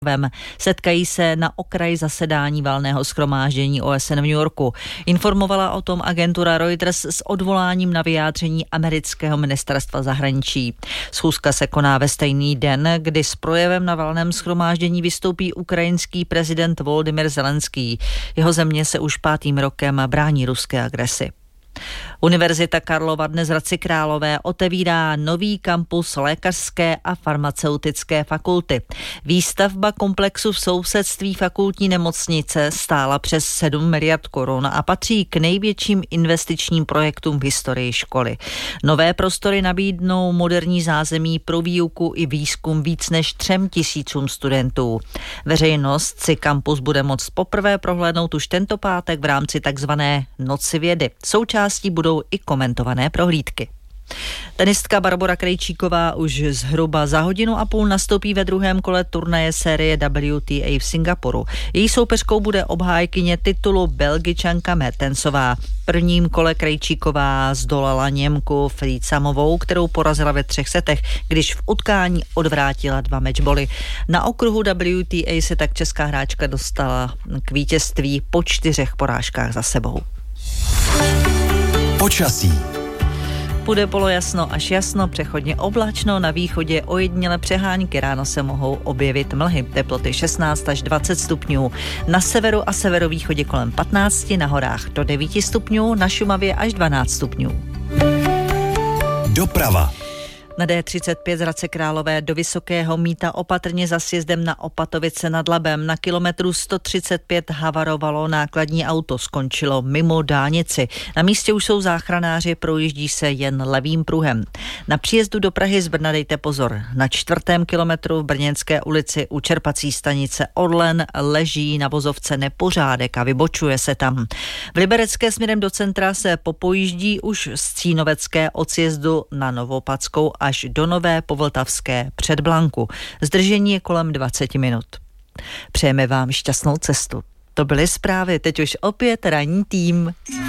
setkají se na okraji zasedání valného shromáždění OSN v New Yorku. Informovala o tom agentura Reuters s odvoláním na vyjádření amerického ministerstva zahraničí. Schůzka se koná ve stejný den, kdy s projevem na valném shromáždění vystoupí ukrajinský prezident Volodymyr Zelenský. Jeho země se už 5. rokem brání ruské agresi. Univerzita Karlova dnes v Hradci Králové otevírá nový kampus lékařské a farmaceutické fakulty. Výstavba komplexu v sousedství fakultní nemocnice stála přes 7 miliard korun a patří k největším investičním projektům v historii školy. Nové prostory nabídnou moderní zázemí pro výuku i výzkum víc než 3 000 studentů. Veřejnost si kampus bude moct poprvé prohlédnout už tento pátek v rámci takzvané Noci vědy. Součástí budou i komentované prohlídky. Tenistka Barbora Krejčíková už zhruba za 1,5 hodiny nastoupí ve druhém kole turnaje série WTA v Singapuru. Její soupeřkou bude obhájkyně titulu Belgičanka Mertensová. V prvním kole Krejčíková zdolala Němku Frida Samovou, kterou porazila ve 3 setech, když v utkání odvrátila 2 matchboly. Na okruhu WTA se tak česká hráčka dostala k vítězství po 4 porážkách za sebou. Počasí. Bude polojasno až jasno, přechodně oblačno, na východě ojediněle přehánky, ráno se mohou objevit mlhy, teploty 16 až 20 stupňů, na severu a severovýchodě kolem 15, na horách do 9 stupňů, na Šumavě až 12 stupňů. Doprava. Na D35 z Hradce Králové do Vysokého Mýta opatrně za sjezdem na Opatovice nad Labem. Na kilometru 135 havarovalo nákladní auto, skončilo mimo dálnici. Na místě už jsou záchranáři, projíždí se jen levým pruhem. Na příjezdu do Prahy z Brna dejte pozor. Na 4. kilometru v Brněnské ulici u čerpací stanice Orlen leží na vozovce nepořádek a vybočuje se tam. V Liberecké směrem do centra se popojíždí už z Cínovecké od sjezdu na Novopadskou až do Nové Povltavské před Blanku. Zdržení je kolem 20 minut. Přejeme vám šťastnou cestu. To byly zprávy, teď už opět ranní tým.